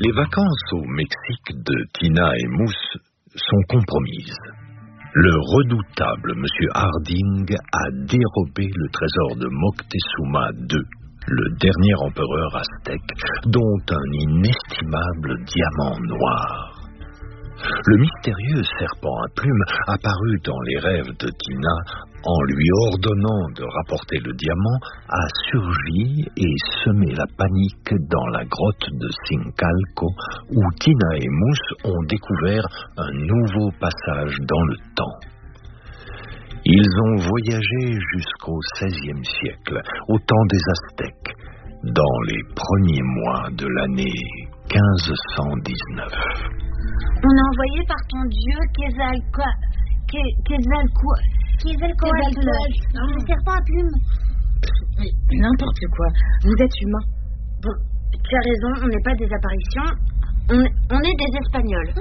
Les vacances au Mexique de Tina et Mousse sont compromises. Le redoutable Monsieur Harding a dérobé le trésor de Moctezuma II, le dernier empereur aztèque, dont un inestimable diamant noir. Le mystérieux serpent à plumes apparu dans les rêves de Tina en lui ordonnant de rapporter le diamant a surgi et semé la panique dans la grotte de Sincalco où Tina et Mousse ont découvert un nouveau passage dans le temps. Ils ont voyagé jusqu'au XVIe siècle, au temps des Aztèques, dans les premiers mois de l'année 1519. On est envoyé par ton dieu Quetzalcoatl, le serpent à plumes. Mais n'importe quoi, vous êtes humain. Bon, tu as raison, on n'est pas des apparitions, on est des Espagnols.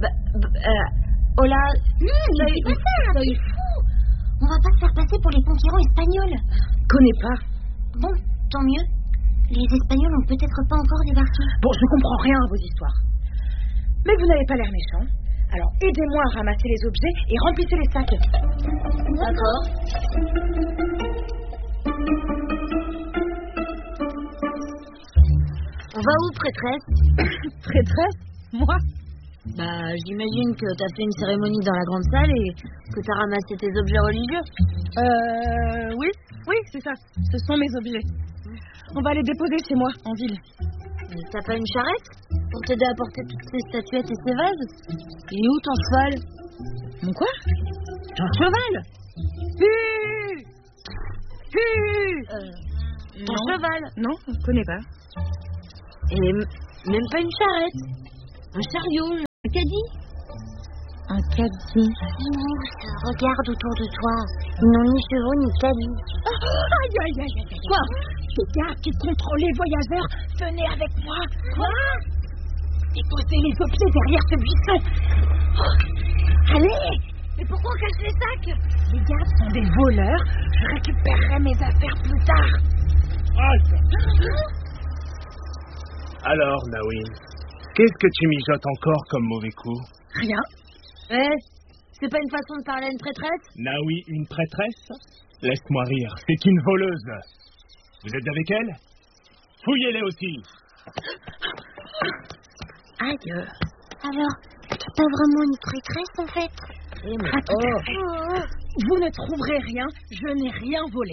Hola. Soy fou. On va pas se faire passer pour les conquérants espagnols. Connais pas. Bon, tant mieux. Les Espagnols ont peut-être pas encore débarqué. Bon, je comprends rien à vos histoires. Mais vous n'avez pas l'air méchant. Alors aidez-moi à ramasser les objets et remplissez les sacs. D'accord. On va où, prêtresse? Prêtresse? Moi? J'imagine que t'as fait une cérémonie dans la grande salle et que t'as ramassé tes objets religieux. Oui, c'est ça. Ce sont mes objets. On va les déposer chez moi, en ville. Mais t'as pas une charrette pour t'aider à porter toutes ces statuettes et ces vases? Il est où ton cheval? Mon quoi? Ton cheval? Ton cheval? Non, je connais pas. Et même pas une charrette? Un chariot? Un caddie? Un caddie? Regarde autour de toi. Ils n'ont ni chevaux ni caddie. Aïe. Quoi? Les gardes qui contrôlent les voyageurs, venez avec moi. Quoi? Déposez les objets derrière ce buisson. Allez! Mais pourquoi on cache les sacs? Les gardes sont des voleurs. Je récupérerai mes affaires plus tard. Alors, Naoui, qu'est-ce que tu mijotes encore comme mauvais coup? Rien. C'est pas une façon de parler à une prêtresse? Naoui, une prêtresse? Laisse-moi rire, c'est une voleuse. Vous êtes avec elle? Fouillez-les aussi. Aïe. Alors, t'es pas vraiment une prêtresse en fait? Vous ne trouverez rien, je n'ai rien volé.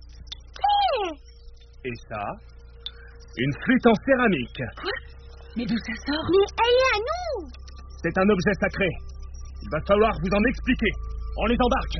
Et ça? Une flûte en céramique. Quoi? Mais d'où ça sort? Mais elle est à nous! C'est un objet sacré. Il va falloir vous en expliquer. On les embarque.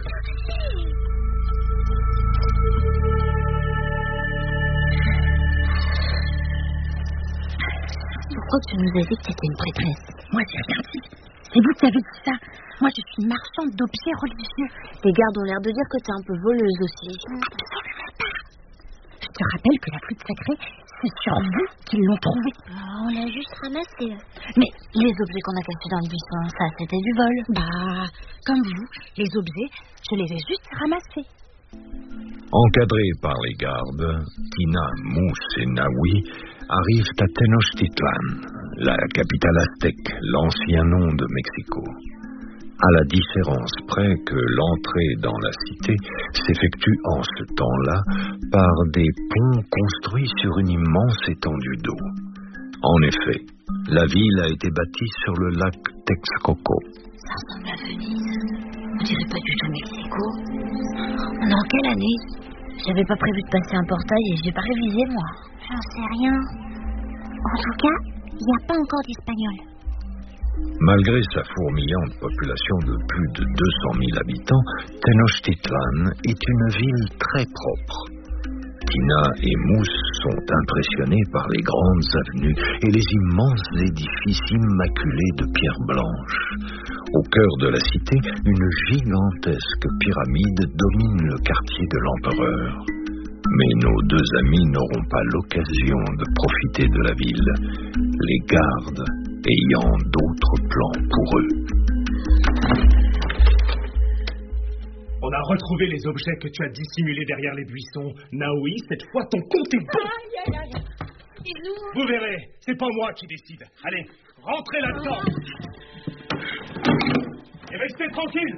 Pourquoi tu nous as dit que t'étais une prêtresse? Moi, j'ai rien dit. C'est vous qui avez dit ça. Moi, je suis marchande d'objets religieux. Les gardes ont l'air de dire que t'es un peu voleuse aussi. Absolument pas. Je te rappelle que la flûte sacrée, c'est sur vous qu'ils l'ont trouvée. On l'a juste ramassée. Mais les objets qu'on a cachés dans le buisson, ça, c'était du vol. Comme vous, les objets, je les ai juste ramassés. Encadrés par les gardes, Tina, Mousse et Naoui arrivent à Tenochtitlan, la capitale aztèque, l'ancien nom de Mexico. À la différence près que l'entrée dans la cité s'effectue en ce temps-là par des ponts construits sur une immense étendue d'eau. En effet, la ville a été bâtie sur le lac Texcoco. Ça ressemble à Venise. On dirait pas du tout Mexico. On est en quelle année? J'avais pas prévu de passer un portail et j'ai pas révisé, moi. J'en sais rien. En tout cas, il n'y a pas encore d'Espagnols. Malgré sa fourmillante population de plus de 200 000 habitants, Tenochtitlan est une ville très propre. Tina et Mousse sont impressionnés par les grandes avenues et les immenses édifices immaculés de pierre blanche. Au cœur de la cité, une gigantesque pyramide domine le quartier de l'empereur. Mais nos deux amis n'auront pas l'occasion de profiter de la ville, les gardes ayant d'autres plans pour eux. On a retrouvé les objets que tu as dissimulés derrière les buissons. Naoui, cette fois ton compte est bon. Vous verrez, c'est pas moi qui décide. Allez, rentrez là-dedans. Et restez tranquille.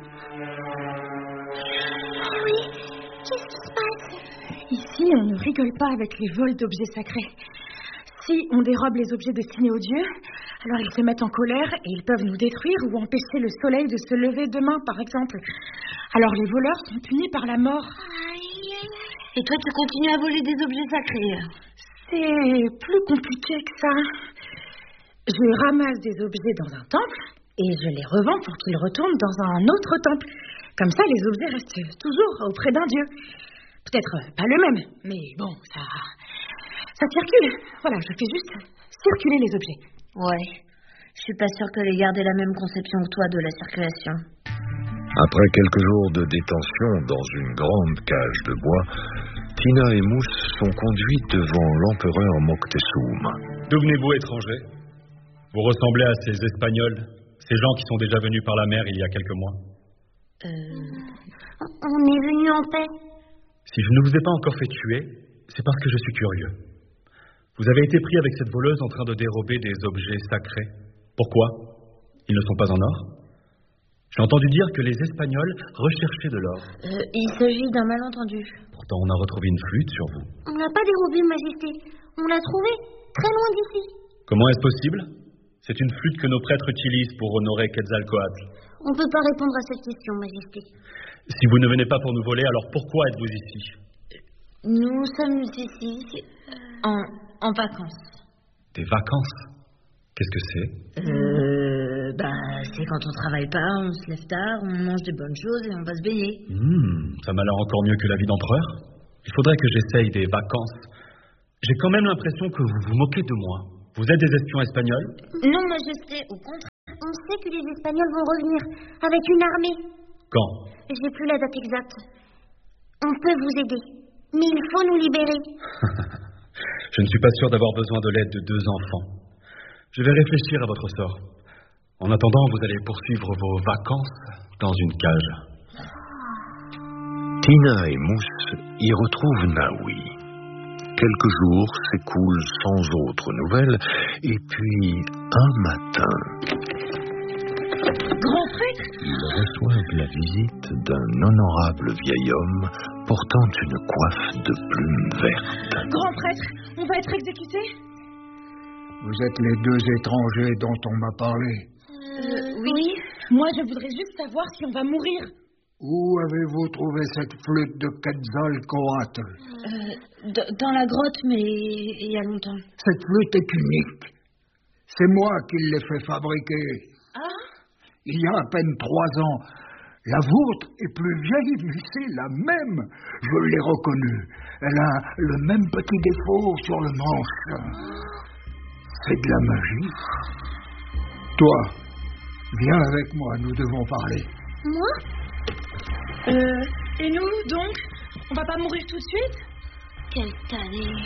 Oui, qu'est-ce qui se passe? Ici, on ne rigole pas avec les vols d'objets sacrés. Si on dérobe les objets destinés aux dieux, alors ils se mettent en colère et ils peuvent nous détruire ou empêcher le soleil de se lever demain, par exemple. Alors les voleurs sont punis par la mort. Et toi, tu continues à voler des objets sacrés? C'est plus compliqué que ça. Je ramasse des objets dans un temple et je les revends pour qu'ils retournent dans un autre temple. Comme ça, les objets restent toujours auprès d'un dieu. Peut-être pas le même, mais bon, ça circule. Voilà, je fais juste circuler les objets. Ouais, je suis pas sûre que les gardes aient la même conception que toi de la circulation. Après quelques jours de détention dans une grande cage de bois, Tina et Mousse sont conduites devant l'empereur Moctezuma. D'où venez-vous, étranger? Vous ressemblez à ces Espagnols, ces gens qui sont déjà venus par la mer il y a quelques mois. On est venus en paix. Si je ne vous ai pas encore fait tuer, c'est parce que je suis curieux. Vous avez été pris avec cette voleuse en train de dérober des objets sacrés. Pourquoi? Ils ne sont pas en or? J'ai entendu dire que les Espagnols recherchaient de l'or. Il s'agit d'un malentendu. Pourtant, on a retrouvé une flûte sur vous. On l'a pas dérobée, Majesté. On l'a trouvée, très loin d'ici. Comment est-ce possible? C'est une flûte que nos prêtres utilisent pour honorer Quetzalcoatl. On peut pas répondre à cette question, Majesté. Si vous ne venez pas pour nous voler, alors pourquoi êtes-vous ici? Nous sommes ici en vacances. Des vacances? Qu'est-ce que c'est? C'est quand on travaille pas, on se lève tard, on mange des bonnes choses et on va se baigner. Ça m'a l'air encore mieux que la vie d'empereur. Il faudrait que j'essaye des vacances. J'ai quand même l'impression que vous vous moquez de moi. Vous êtes des espions espagnols? Non, Majesté, au contraire. On sait que les Espagnols vont revenir avec une armée. Quand? J'ai plus la date exacte. On peut vous aider, mais il faut nous libérer. Je ne suis pas sûr d'avoir besoin de l'aide de 2 enfants. Je vais réfléchir à votre sort. En attendant, vous allez poursuivre vos vacances dans une cage. Tina et Mousse y retrouvent Naoui. Quelques jours s'écoulent sans autre nouvelle, et puis, un matin... Grand prêtre? Ils reçoivent la visite d'un honorable vieil homme portant une coiffe de plumes vertes. Grand prêtre, on va être exécutés? Vous êtes les 2 étrangers dont on m'a parlé. Oui. Moi, je voudrais juste savoir si on va mourir. Où avez-vous trouvé cette flûte de Quetzalcoatl? Dans la grotte, mais il y a longtemps. Cette flûte est unique. C'est moi qui l'ai fait fabriquer. Ah? Il y a à peine 3 ans. La vôtre est plus vieille, mais c'est la même. Je l'ai reconnue. Elle a le même petit défaut sur le manche. C'est de la magie. Toi, viens avec moi, nous devons parler. Moi? Et nous, donc? On va pas mourir tout de suite? Quelle tannée.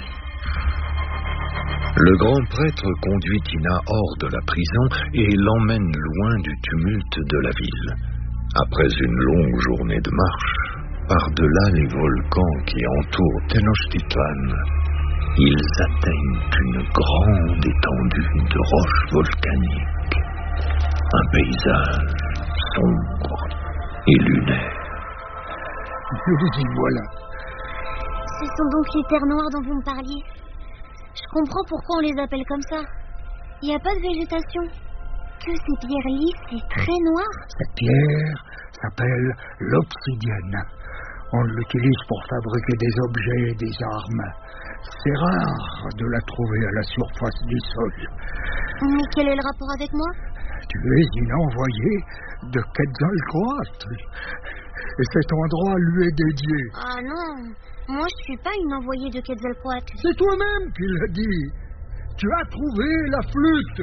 Le grand prêtre conduit Tina hors de la prison et l'emmène loin du tumulte de la ville. Après une longue journée de marche, par-delà les volcans qui entourent Tenochtitlan, ils atteignent une grande étendue de roches volcaniques. Un paysage sombre et lunaire. Nous y voilà. Ce sont donc les terres noires dont vous me parliez. Je comprends pourquoi on les appelle comme ça. Il n'y a pas de végétation. Que ces pierres lisses et très noires. Cette pierre s'appelle l'obsidienne. On l'utilise pour fabriquer des objets et des armes. C'est rare de la trouver à la surface du sol. Mais quel est le rapport avec moi? Tu es une envoyée de Quetzalcoatl. Et cet endroit lui est dédié. Ah non, moi je suis pas une envoyée de Quetzalcoatl. C'est toi-même qui l'as dit. Tu as trouvé la flûte.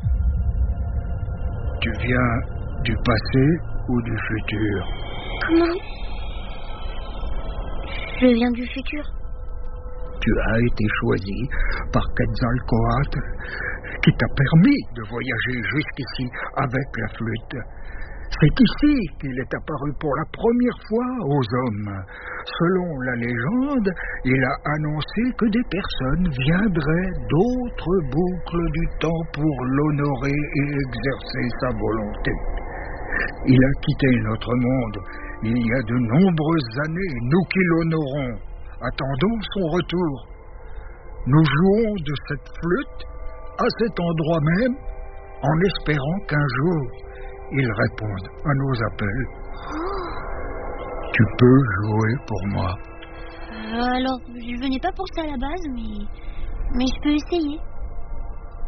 Tu viens du passé ou du futur? Comment? Je viens du futur. Tu as été choisi par Quetzalcoatl, qui t'a permis de voyager jusqu'ici avec la flûte. C'est ici qu'il est apparu pour la première fois aux hommes. Selon la légende, il a annoncé que des personnes viendraient d'autres boucles du temps pour l'honorer et exercer sa volonté. Il a quitté notre monde il y a de nombreuses années, nous qui l'honorons. Attendons son retour. Nous jouons de cette flûte à cet endroit même, en espérant qu'un jour, il réponde à nos appels. Tu peux jouer pour moi. Alors, je venais pas pour ça à la base, mais je peux essayer.